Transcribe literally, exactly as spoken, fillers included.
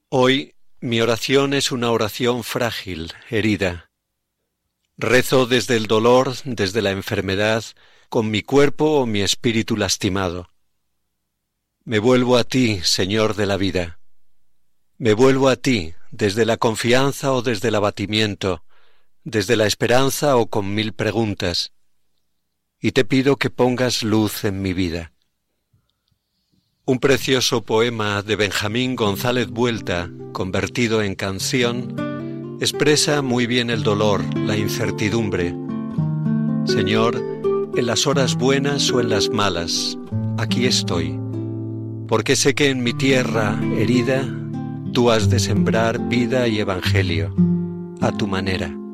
Hoy mi oración es una oración frágil, herida. Rezo desde el dolor, desde la enfermedad, con mi cuerpo o mi espíritu lastimado. Me vuelvo a ti, Señor de la vida. Me vuelvo a ti, desde la confianza o desde el abatimiento, desde la esperanza o con mil preguntas, y te pido que pongas luz en mi vida. Un precioso poema de Benjamín González Vuelta, convertido en canción, expresa muy bien el dolor, la incertidumbre. Señor, en las horas buenas o en las malas, aquí estoy, porque sé que en mi tierra herida tú has de sembrar vida y evangelio, a tu manera.